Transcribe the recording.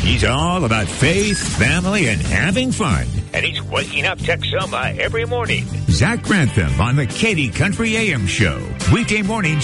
He's all about faith, family, and having fun. And he's waking up Texoma every morning. Zach Grantham on the Katy Country AM Show. Weekday mornings